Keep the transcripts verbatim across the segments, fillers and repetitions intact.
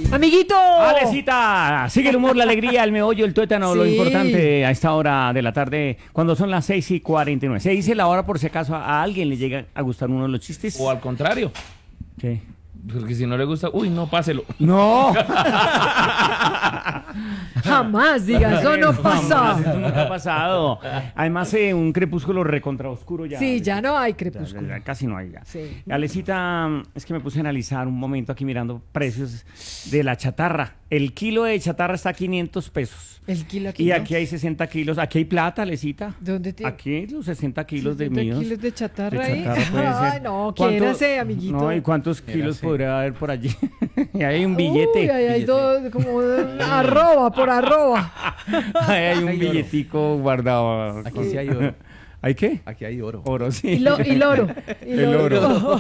Amiguito. Alecita, sigue el humor, la alegría, el meollo, el tuétano, sí. Lo importante a esta hora de la tarde, cuando son las seis y cuarenta y nueve. Se dice la hora por si acaso a alguien le llega a gustar uno de los chistes. O al contrario. ¿Qué? Porque si no le gusta, uy, no, páselo. No. Jamás, diga, eso no pasa. Eso nunca ha pasado. Además, eh, un crepúsculo recontra oscuro ya. Sí, ya no hay crepúsculo. Ya, ya, casi no hay ya. Sí. Alecita, es que me puse a analizar un momento aquí mirando precios de la chatarra. El kilo de chatarra está a quinientos pesos. El kilo aquí. Y aquí hay sesenta kilos. Aquí hay plata, Alecita. ¿Dónde te... Aquí hay los sesenta kilos de míos. kilos de chatarra, de chatarra ahí. Ay, no, quiérase, amiguito. No, ¿y cuántos kilos podría haber por allí? Y hay un billete. Uy, ahí hay dos, como arroba por arroba. Ahí hay un billetico guardado. Aquí sí hay oro. ¿Hay qué? Aquí hay oro. Oro, sí. Y, lo, y loro. Y el oro. oro.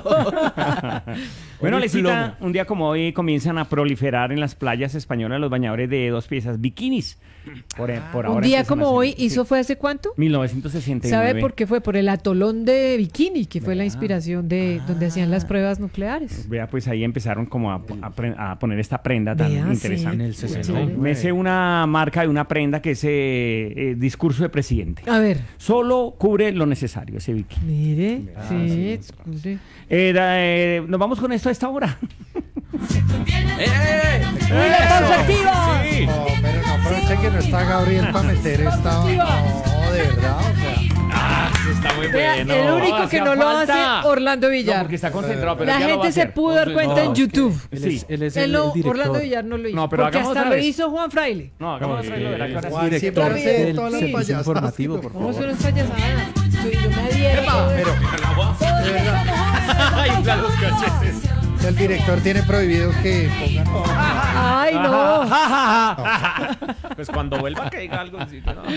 Bueno, Alecita, un día como hoy comienzan a proliferar en las playas españolas los bañadores de dos piezas, bikinis. Por, por ahora un día como hoy, ¿hizo fue hace cuánto? mil novecientos sesenta y nueve. ¿Sabe por qué fue? Por el atolón de Bikini, que fue Vea. la inspiración de ah. donde hacían las pruebas nucleares. Vea, pues ahí empezaron como a, a, a poner esta prenda tan Vea, interesante. Sí. En el sesenta y nueve. Me sé una marca de una prenda que es eh, eh, discurso de presidente. A ver. Solo cubre lo necesario ese bikini. Mire, Vea, sí, sí. sí. Eh, eh, nos vamos con esto a esta hora. ¡Eh! ¡Uy, la pausa activa! Sí. No, pero no aprovechen que no está Gabriel para meter esta. No, de verdad, o sea. Ah, está muy Vea, bueno. el único No, que no falta. lo hace, Orlando Villar. No, porque está concentrado, pero la ya gente lo va a se hacer. pudo dar cuenta no, en YouTube. Él Sí. es, él es Él el, no, el director. Orlando Villar no lo hizo. No, pero porque hagamos hasta otra lo vez. hizo Juan Fraile. No, hagamos Sí. otra vez, verá que ahora sí. Juan, Director siempre del- hace todas las sí. payasadas. informativo, por ¿Cómo favor. son las payasadas? Yo, yo me adhiero. todo Pero, eso. de verdad, Ay, claro, los cachetes. el director tiene prohibido que pongan. Ay, no. Pues cuando vuelva que diga algo. Sí, no.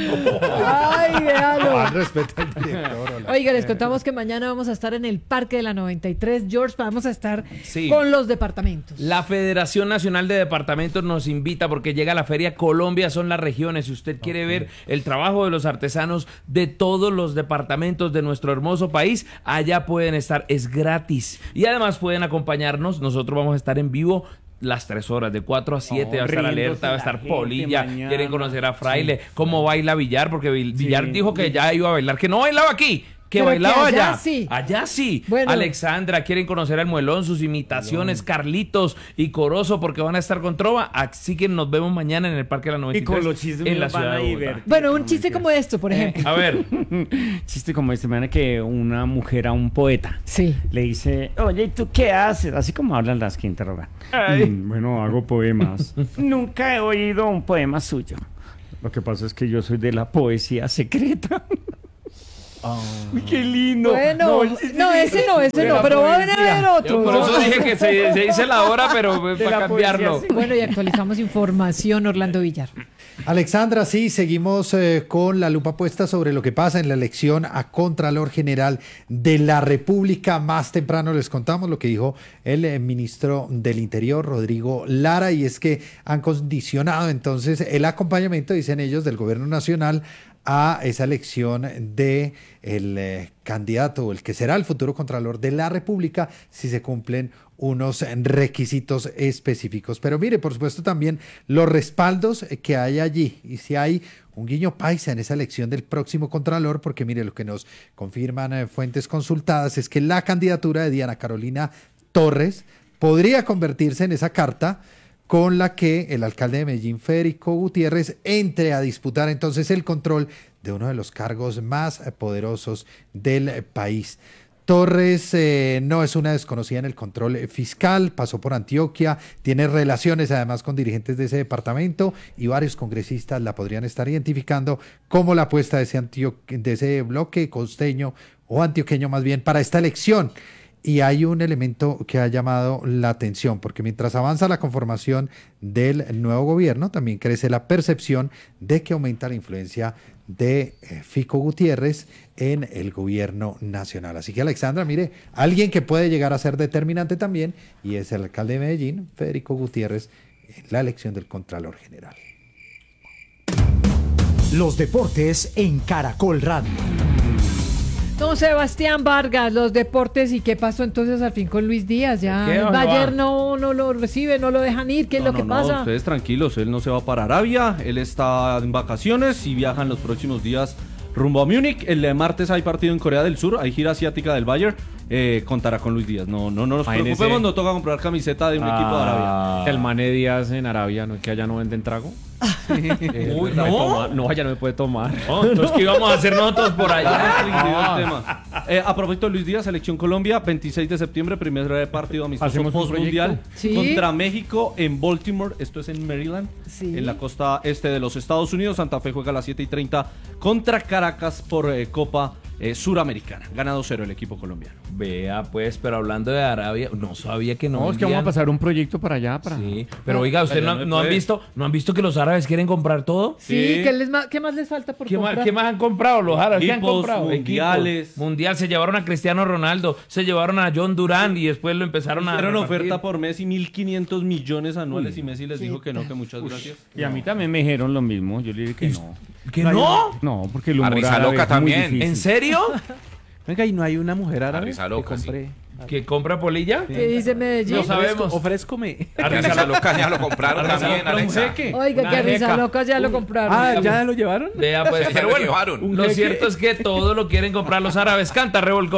Ay, véalo. Ah, respeta al director. Hola. Oiga, les contamos que mañana vamos a estar en el Parque de la noventa y tres, George, vamos a estar Sí. con los departamentos. La Federación Nacional de Departamentos nos invita porque llega la Feria Colombia, son las regiones. Si usted quiere okay. ver el trabajo de los artesanos de todos los departamentos de nuestro hermoso país, allá pueden estar, es gratis. Y además pueden acompañarnos, nosotros vamos a estar en vivo las tres horas, de cuatro a siete, oh, va a estar Alerta, va a estar Polilla, mañana. Quieren conocer a Fraile, sí. cómo baila Villar, porque Villar sí. dijo que ya iba a bailar, que no bailaba aquí, que Pero bailaba que allá allá. Sí. Allá sí. Bueno. Alexandra, quieren conocer al Muelón, sus imitaciones, bueno. Carlitos y Corozo, porque van a estar con Trova. Así que nos vemos mañana en el Parque de la noventa y tres. Y con los chistes en la ciudad de Bogotá. Bueno, un chiste como esto, por ejemplo. Eh, a ver. Chiste como este, me que una mujer a un poeta Sí. le dice, oye, ¿y tú qué haces? Así como hablan las que interrogan. Mm, bueno, hago poemas. Nunca he oído un poema suyo. Lo que pasa es que yo soy de la poesía secreta. Oh. Qué lindo. Bueno, no, no ese no, ese no, pero va a haber otro. Yo por eso dije que se, se dice la hora, pero para cambiarlo. Poesía, sí. Bueno, y actualizamos información, Orlando Villar. Alexandra, sí, seguimos eh, con la lupa puesta sobre lo que pasa en la elección a Contralor General de la República. Más temprano les contamos lo que dijo el eh, ministro del Interior, Rodrigo Lara, y es que han condicionado entonces el acompañamiento, dicen ellos, del gobierno nacional a esa elección de el eh, candidato o el que será el futuro Contralor de la República si se cumplen unos requisitos específicos. Pero mire, por supuesto, también los respaldos que hay allí y si hay un guiño paisa en esa elección del próximo Contralor, porque mire, lo que nos confirman eh, fuentes consultadas es que la candidatura de Diana Carolina Torres podría convertirse en esa carta con la que el alcalde de Medellín, Federico Gutiérrez, entre a disputar entonces el control de uno de los cargos más poderosos del país. Torres eh, no es una desconocida en el control fiscal, pasó por Antioquia, tiene relaciones además con dirigentes de ese departamento y varios congresistas la podrían estar identificando como la apuesta de ese, Antio- de ese bloque costeño o antioqueño más bien para esta elección. Y hay un elemento que ha llamado la atención, porque mientras avanza la conformación del nuevo gobierno, también crece la percepción de que aumenta la influencia de eh, Fico Gutiérrez en el gobierno nacional. Así que, Alexandra, mire, alguien que puede llegar a ser determinante también, y es el alcalde de Medellín, Federico Gutiérrez, en la elección del Contralor General. Los deportes en Caracol Radio. Don Sebastián Vargas, los deportes, ¿y qué pasó entonces al fin con Luis Díaz? Ya ¿Qué, el dónde Bayern va? no, no lo recibe, no lo dejan ir, ¿qué es No, lo que no, no, pasa? ustedes tranquilos, él no se va para Arabia, él está en vacaciones y viaja en los próximos días rumbo a Múnich. El de martes hay partido en Corea del Sur, hay gira asiática del Bayern, eh, contará con Luis Díaz. No, no, no nos Imagínese. preocupemos, no toca comprar camiseta de un equipo de Arabia. Ah, el Mané Díaz en Arabia, ¿no? Que allá no venden trago. Eh, Uy, no, ¿no? toma- no, allá no me puede tomar. No, entonces, ¿qué íbamos a hacer nosotros por Ya allá? restringido el tema. Eh, a propósito de Luis Díaz, Selección Colombia, veintiséis de septiembre, primer partido amistoso Hacemos un postmundial Sí. contra México en Baltimore, esto es en Maryland, Sí. en la costa este de los Estados Unidos. Santa Fe juega a las siete y treinta contra Caracas por eh, Copa eh, Suramericana. Gana dos cero el equipo colombiano. Vea, pues, pero hablando de Arabia, no sabía que no No, es que vamos a vendían. pasar un proyecto para allá. Para... Sí, pero oiga, ¿usted allá no, no no han puede. visto, no han visto que los árabes quieren comprar todo? Sí, Sí. ¿qué, les ma- ¿qué más les falta por ¿Qué más, comprar? qué más han comprado los árabes? ¿Qué han Equipos, comprado? mundiales. Equipos. Mundial, se llevaron a Cristiano Ronaldo, se llevaron a John Durán y después lo empezaron a Hicieron repartir. oferta por Messi, mil quinientos millones anuales y Messi les dijo que no, que muchas gracias. Y a mí también me dijeron lo mismo. Yo le dije que no. ¿Que no? No, porque el humor A Risa árabe Loca es muy también. difícil. ¿En serio? Venga, ¿y no hay una mujer árabe Risa que loca, sí. compre? ¿Que compra polilla? ¿Qué dice Medellín? No sabemos. Ofrézcome. A Risa Loca ya lo compraron Alexa, también, compra un Alexa. jeque. Oiga, Una que a Risa jeca. Loca ya lo compraron. Ah, ¿ya lo llevaron? Vea, pues, Ya pero lo bueno, llevaron. lo cierto es que todo lo quieren comprar los árabes. Canta, Revolcón.